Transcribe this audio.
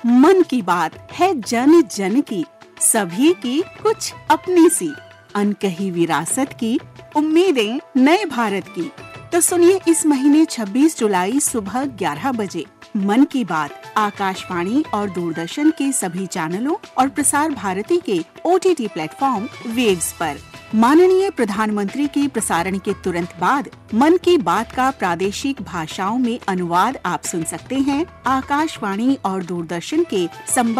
मन की बात है जन जन की, सभी की कुछ अपनी सी, अनकही विरासत की, उम्मीदें नए भारत की। तो सुनिए इस महीने 26 जुलाई सुबह 11 बजे मन की बात आकाशवाणी और दूरदर्शन के सभी चैनलों और प्रसार भारती के OTT प्लेटफॉर्म वेव्स पर। माननीय प्रधानमंत्री के प्रसारण के तुरंत बाद मन की बात का प्रादेशिक भाषाओं में अनुवाद आप सुन सकते हैं आकाशवाणी और दूरदर्शन के संबंध